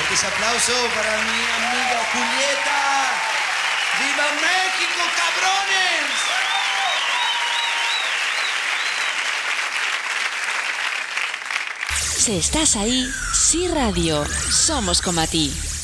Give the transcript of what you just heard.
Fuerte ese aplauso para mi amiga Julieta. ¡Viva México, cabrones! Si estás ahí, Sí Radio, somos como a ti.